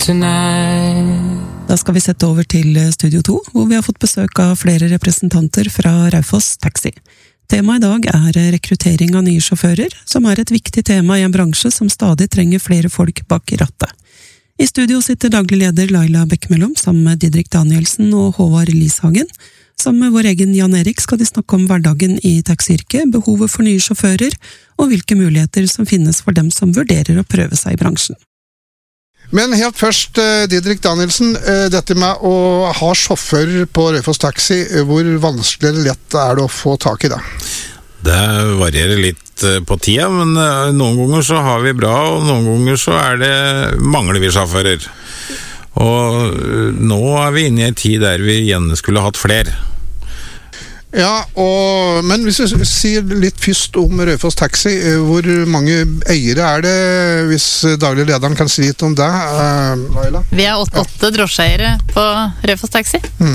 Da skal vi sette over til Studio 2, hvor vi har fått besøk av flere representanter fra Raufoss Taxi. Temaet i dag er rekruttering av nye sjåfører, som er et viktig tema i en bransje som stadig trenger flere folk bak rattet. I studio sitter daglig leder Laila Bekkemellom sammen med Didrik Danielsen og Håvard Lishagen. Sammen med vår egen Jan Erik skal de snakke om hverdagen i taxiyrket, behovet for nye sjåfører, og hvilke muligheter som finnes for dem som vurderer å prøve seg i bransjen. Men helt først, Didrik Danielsen, dette med å ha sjåfør på Raufoss Taxi, hvor vanskelig eller lett er det å få tak i det? Det varierer litt på tida, men noen ganger så har vi bra, og noen ganger så mangler vi sjåfører. Og nå er vi inne i en tid der vi gjerne skulle hatt flere. Ja, men hvis vi sier litt først om Raufoss Taxi, hvor mange eiere er det, hvis daglig lederen kan si litt om det, Laila? Vi har 8 drosjeeiere på Raufoss Taxi.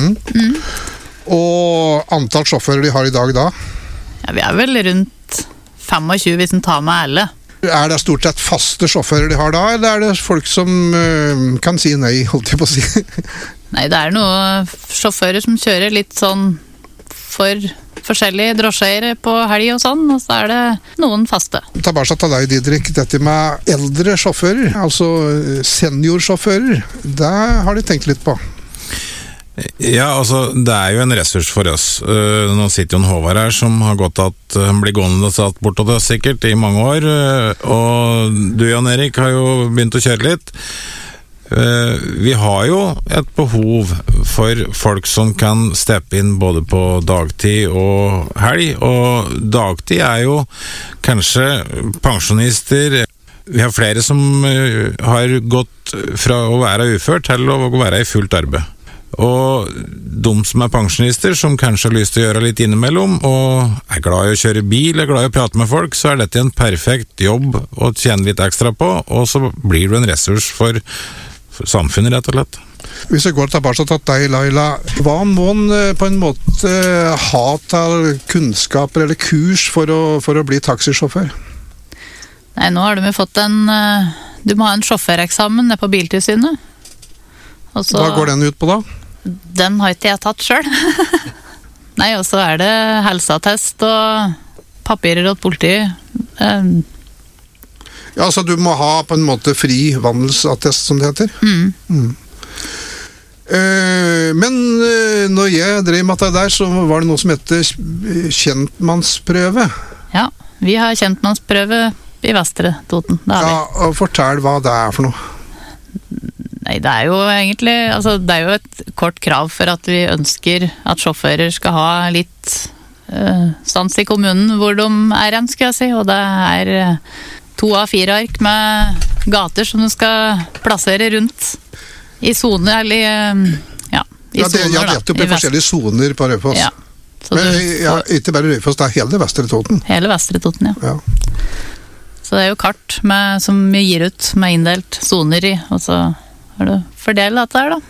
Og antall sjåfører de har i dag da? Ja, vi er vel rundt 25 hvis en tar med alle. Er det stort sett faste sjåfører de har da, eller er det folk som kan si nei, holdt jeg på å si? Nei, det er noen sjåfører som kjører litt sånn for forskjellige drosjeeiere på helg og sånn, og så er det noen faste. Tilbake til deg, Didrik, dette med eldre sjåfører, altså seniorsjåfører, det har de tenkt litt på. Ja, altså, det er jo en ressurs for oss. Nå sitter jo en Håvard her som har gått at han blir gående og satt bortåt oss sikkert i mange år, og du, Jan Erik, har jo begynt å kjøre litt. Vi har jo et behov for folk som kan steppe inn både på dagtid og helg, og dagtid er jo kanskje pensjonister. Vi har flere som har gått fra å være ufør til å være i fullt arbeid. Og de som er pensjonister, som kanskje har lyst til å gjøre litt innimellom, og er glad i å kjøre bil, er glad i å prate med folk, så er dette en perfekt jobb å tjene litt ekstra på, og så blir du en ressurs for samfunnet, rett og slett. Hvis jeg går tilbake til deg, Laila, hva må en på en måte ha til kunnskaper eller kurs for å bli taxisjåfør? Nei, nå har de fått du må ha en sjåføreksamen nede på Biltilsynet. Også, hva går den ut på da? Den har ikke jeg tatt selv. Nei, og så er det helseattest og papirer og politiet. Ja, så du må ha på en måte fri vandelsattest, som det heter? Men når jeg drev med det der, så var det noe som heter kjentmannsprøve. Ja, vi har kjentmannsprøve i Vestre Toten. Ja, og fortell hva det er for noe. Nei, det er jo egentlig, altså det er jo et kort krav for at vi ønsker at sjåfører skal ha litt stans i kommunen hvor de er hen, skal jeg si, og det er 2 A4-ark med gater som du skal plassere rundt i zoner, eller i zoner da. Ja, det er jo forskjellige zoner på Raufoss. Ja. Men ikke bare Raufoss, det er hele Vestre Toten. Hele Vestre Toten, ja. Så det er jo kart som vi gir ut med inndelt zoner i, og så har du fordelt dette her da.